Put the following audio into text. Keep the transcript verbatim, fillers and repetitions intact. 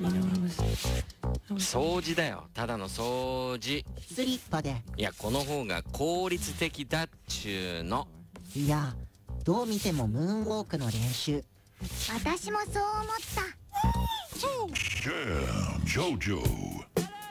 掃除だよ、ただの掃除。 スリッパで。 いや、この方が効率的だっちゅうの。 いや、どう見てもムーンウォークの練習。 私もそう思った。 Damn, Jojo.